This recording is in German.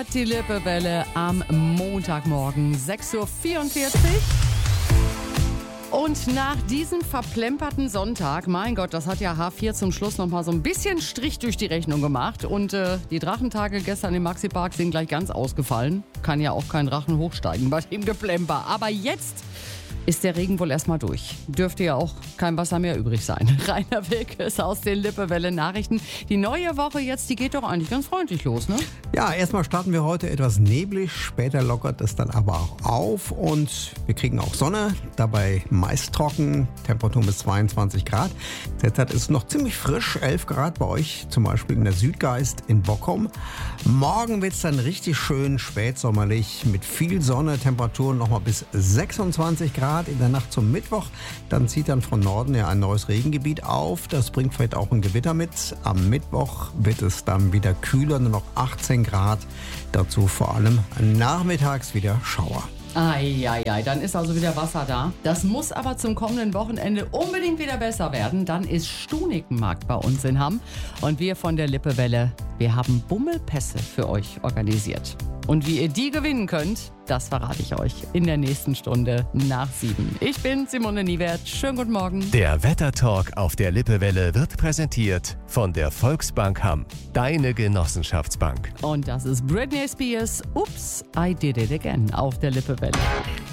Die Lippewelle am Montagmorgen, 6:44 Uhr. Und nach diesem verplemperten Sonntag, mein Gott, das hat ja H4 zum Schluss nochmal so ein bisschen Strich durch die Rechnung gemacht. Und die Drachentage gestern im Maxi-Park sind gleich ganz ausgefallen. Kann ja auch kein Drachen hochsteigen bei dem Geplemper. Aber jetzt ist der Regen wohl erstmal durch. Dürfte ja auch kein Wasser mehr übrig sein. Rainer Wilkes aus den Lippewelle Nachrichten. Die neue Woche jetzt, die geht doch eigentlich ganz freundlich los, ne? Ja, erstmal starten wir heute etwas neblig, später lockert es dann aber auch auf und wir kriegen auch Sonne, dabei meist trocken, Temperatur bis 22 Grad. Derzeit ist es noch ziemlich frisch, 11 Grad bei euch, zum Beispiel in der Südgeist in Bockum. Morgen wird es dann richtig schön spätsommerlich mit viel Sonne, Temperaturen nochmal bis 26 Grad. In der Nacht zum Mittwoch, dann zieht dann von Norden ja ein neues Regengebiet auf. Das bringt vielleicht auch ein Gewitter mit. Am Mittwoch wird es dann wieder kühler, nur noch 18 Grad. Dazu vor allem nachmittags wieder Schauer. Eieiei, dann ist also wieder Wasser da. Das muss aber zum kommenden Wochenende unbedingt wieder besser werden. Dann ist Stunikenmarkt bei uns in Hamm. Und wir von der Lippewelle, wir haben Bummelpässe für euch organisiert. Und wie ihr die gewinnen könnt, das verrate ich euch in der nächsten Stunde nach 7. Ich bin Simone Niewert. Schönen guten Morgen. Der Wettertalk auf der Lippewelle wird präsentiert von der Volksbank Hamm. Deine Genossenschaftsbank. Und das ist Britney Spears. Oops, I did it again auf der Lippewelle.